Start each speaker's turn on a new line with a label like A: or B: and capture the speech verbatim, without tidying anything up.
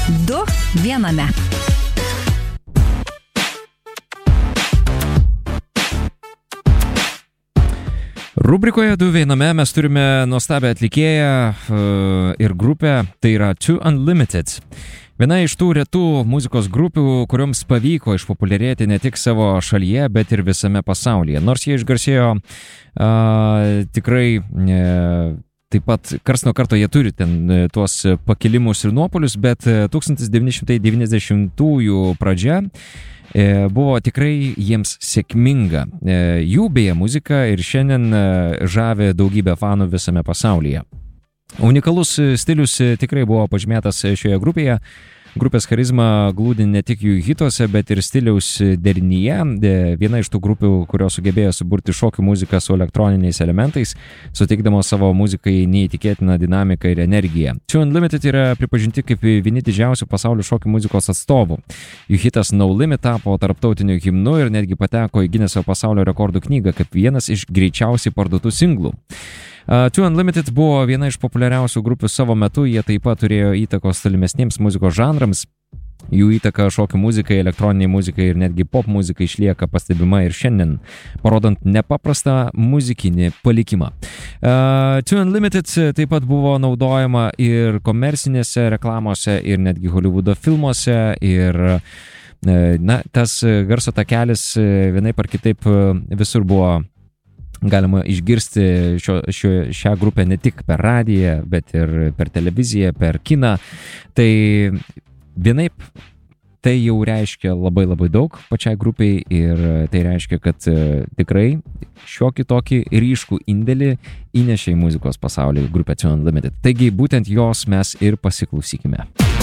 A: Du viename.
B: Rubrikoje Du viename mes turime nuostabią atlikėją uh, ir grupę, tai yra Two Unlimited. Viena iš tų retų muzikos grupių, kurioms pavyko išpopuliarėti ne tik savo šalyje, bet ir visame pasaulyje. Nors jie išgarsėjo uh, tikrai uh, taip pat karts nuo karto jie turi ten uh, tuos pakilimus ir nuopuolius, bet uh, tūkstantis devyni šimtai devyniasdešimtųjų pradžia buvo tikrai jiems sėkminga. Jų beje muzika ir šiandien žavi daugybę fanų visame pasaulyje. Unikalus stilius tikrai buvo pažymėtas šioje grupėje. Grupės charizma glūdi ne tik jų hituose, bet ir stiliaus derinyje. Viena iš tų grupių, kurios sugebėjo suburti šokių muziką su elektroniniais elementais, suteikdamos savo muzikai neįtikėtiną dinamiką ir energiją. Two Unlimited yra pripažinti kaip vieni didžiausių pasaulio šokių muzikos atstovų. Jų hitas No Limit tapo tarptautiniu himnu ir netgi pateko į Gineso pasaulio rekordų knygą kaip vienas iš greičiausiai parduotų singlų. Uh, Two Unlimited buvo viena iš populiariausių grupių savo metu, jie taip pat turėjo įtakos tolimesniems muzikos žanrams. Jų įtaka šokių muzikai, elektroniniai muzikai ir netgi pop muzikai išlieka pastebima ir šiandien, parodant nepaprastą muzikinį palikimą. Uh, Two Unlimited taip pat buvo naudojama ir komercinėse reklamose, ir netgi Hollywoodo filmuose, ir na, tas garso takelis vienaip ar kitaip visur buvo galima išgirsti šio, šio, šią grupę ne tik per radiją, bet ir per televiziją, per kiną. Tai vienaip tai jau reiškia labai labai daug pačiai grupiai ir tai reiškia, kad tikrai šiokį tokį ryškų indėlį įnešė į muzikos pasaulį grupę Two Unlimited. Taigi būtent jos mes ir pasiklausykime.